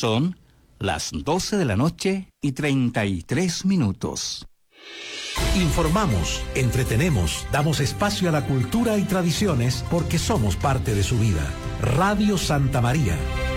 Son las 12 de la noche y 33 minutos. Informamos, entretenemos, damos espacio a la cultura y tradiciones porque somos parte de su vida. Radio Santa María,